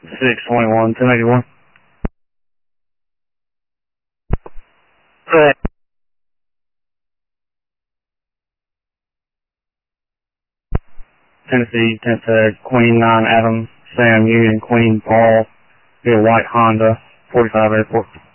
621, 1081. Right. Tennessee, 10th, Queen 9 Adam, Sam Union, Queen Paul, via white Honda, 45 Airport.